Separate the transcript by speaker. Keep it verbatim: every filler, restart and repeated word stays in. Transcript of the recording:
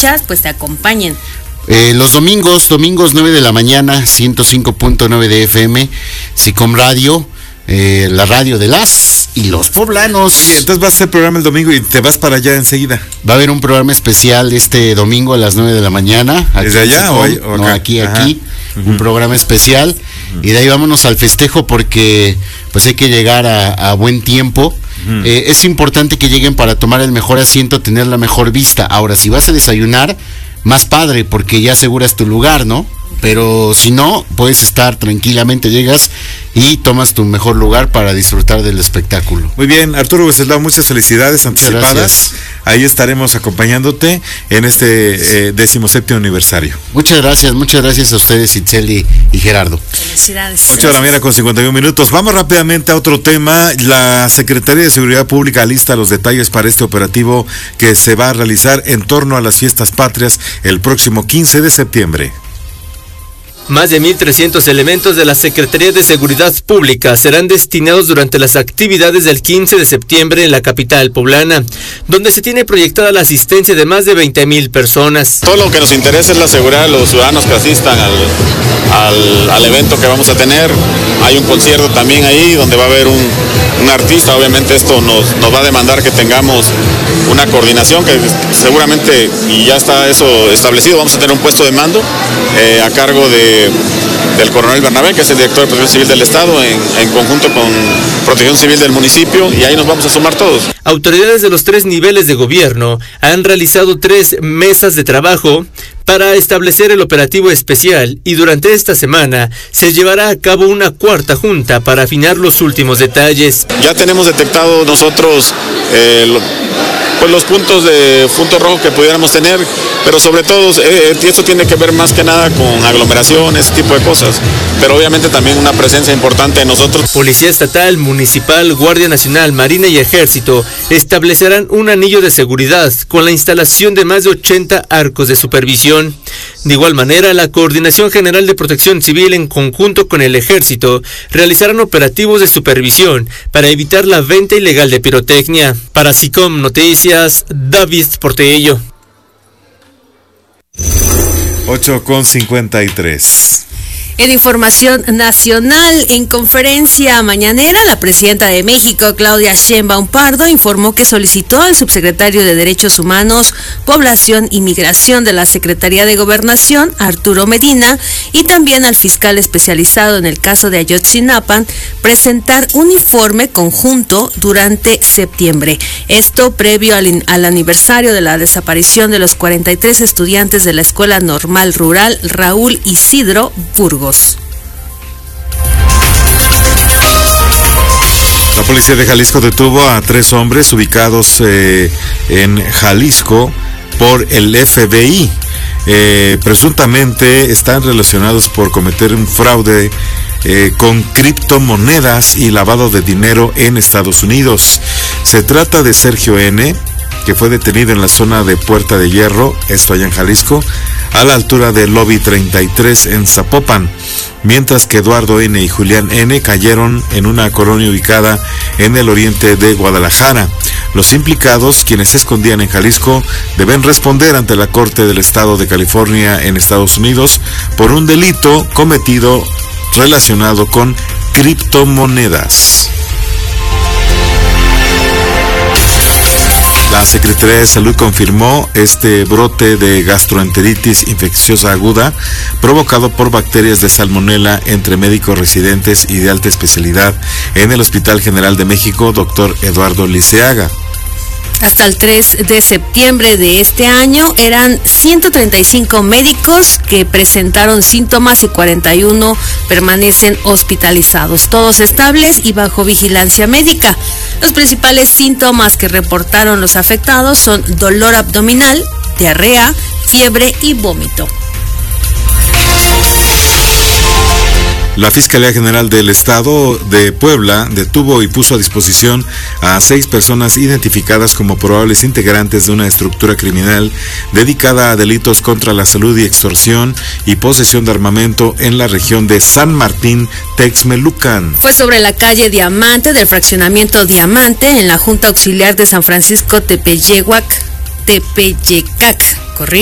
Speaker 1: escuchas, pues te acompañen.
Speaker 2: Eh, los domingos, domingos nueve de la mañana, ciento cinco punto nueve de F M, SICOM Radio, eh, la radio de las y los poblanos.
Speaker 3: Oye, entonces vas a hacer programa el domingo y te vas para allá enseguida.
Speaker 2: Va a haber un programa especial este domingo a las nueve de la mañana.
Speaker 3: ¿Desde allá o, o acá?
Speaker 2: No, aquí,
Speaker 3: Ajá.
Speaker 2: aquí,
Speaker 3: uh-huh.
Speaker 2: un programa especial. Uh-huh. Y de ahí vámonos al festejo porque pues hay que llegar a, a buen tiempo. Uh-huh. Eh, es importante que lleguen para tomar el mejor asiento, tener la mejor vista. Ahora, si vas a desayunar, más padre, porque ya aseguras tu lugar, ¿no? Pero si no, puedes estar tranquilamente, llegas y tomas tu mejor lugar para disfrutar del espectáculo.
Speaker 3: Muy bien, Arturo Wenceslao, muchas felicidades anticipadas.
Speaker 2: Gracias.
Speaker 3: Ahí estaremos acompañándote en este eh, decimoséptimo aniversario.
Speaker 2: Muchas gracias, muchas gracias a ustedes, Itzel y, y Gerardo.
Speaker 1: Felicidades.
Speaker 3: ocho de la mañana con cincuenta y un minutos. Vamos rápidamente a otro tema. La Secretaría de Seguridad Pública alista los detalles para este operativo que se va a realizar en torno a las fiestas patrias el próximo quince de septiembre.
Speaker 4: Más de mil trescientos elementos de la Secretaría de Seguridad Pública serán destinados durante las actividades del quince de septiembre en la capital poblana, donde se tiene proyectada la asistencia de más de veinte mil personas.
Speaker 5: Todo lo que nos interesa es la seguridad de los ciudadanos que asistan al, al, al evento que vamos a tener. Hay un concierto también ahí donde va a haber un, un artista. Obviamente esto nos, nos va a demandar que tengamos una coordinación que seguramente, y ya está eso establecido, vamos a tener un puesto de mando eh, a cargo de del coronel Bernabé, que es el director de Protección Civil del Estado, en, en conjunto con Protección Civil del municipio, y ahí nos vamos a sumar todos.
Speaker 4: Autoridades de los tres niveles de gobierno han realizado tres mesas de trabajo para establecer el operativo especial, y durante esta semana se llevará a cabo una cuarta junta para afinar los últimos detalles.
Speaker 5: Ya tenemos detectado nosotros eh, lo, pues los puntos de punto rojo que pudiéramos tener, pero sobre todo eh, esto tiene que ver más que nada con aglomeración, ese tipo de cosas, pero obviamente también una presencia importante de nosotros.
Speaker 4: Policía Estatal, Municipal, Guardia Nacional, Marina y Ejército establecerán un anillo de seguridad con la instalación de más de ochenta arcos de supervisión. De igual manera, la Coordinación General de Protección Civil, en conjunto con el Ejército, realizarán operativos de supervisión para evitar la venta ilegal de pirotecnia. Para SICOM Noticias, David Portello.
Speaker 3: ocho con cincuenta y tres.
Speaker 1: En información nacional, en conferencia mañanera, la presidenta de México, Claudia Sheinbaum Pardo, informó que solicitó al subsecretario de Derechos Humanos, Población y Migración de la Secretaría de Gobernación, Arturo Medina, y también al fiscal especializado en el caso de Ayotzinapa, presentar un informe conjunto durante septiembre. Esto previo al, al aniversario de la desaparición de los cuarenta y tres estudiantes de la Escuela Normal Rural Raúl Isidro Burgos.
Speaker 3: La policía de Jalisco detuvo a tres hombres ubicados eh, en Jalisco por el F B I. Eh, presuntamente están relacionados por cometer un fraude eh, con criptomonedas y lavado de dinero en Estados Unidos. Se trata de Sergio N., que fue detenido en la zona de Puerta de Hierro, esto allá en Jalisco, a la altura del Lobby treinta y tres en Zapopan, mientras que Eduardo N. y Julián N. cayeron en una colonia ubicada en el oriente de Guadalajara. Los implicados, quienes se escondían en Jalisco, deben responder ante la Corte del Estado de California en Estados Unidos por un delito cometido relacionado con criptomonedas. La Secretaría de Salud confirmó este brote de gastroenteritis infecciosa aguda provocado por bacterias de salmonela entre médicos residentes y de alta especialidad en el Hospital General de México, doctor Eduardo Liceaga.
Speaker 1: Hasta el tres de septiembre de este año eran ciento treinta y cinco médicos que presentaron síntomas y cuarenta y uno permanecen hospitalizados, todos estables y bajo vigilancia médica. Los principales síntomas que reportaron los afectados son dolor abdominal, diarrea, fiebre y vómito.
Speaker 3: La Fiscalía General del Estado de Puebla detuvo y puso a disposición a seis personas identificadas como probables integrantes de una estructura criminal dedicada a delitos contra la salud y extorsión y posesión de armamento en la región de San Martín, Texmelucan.
Speaker 1: Fue sobre la calle Diamante del fraccionamiento Diamante en la Junta Auxiliar de San Francisco Tepeyehuac, Tepeyecac, corrijo.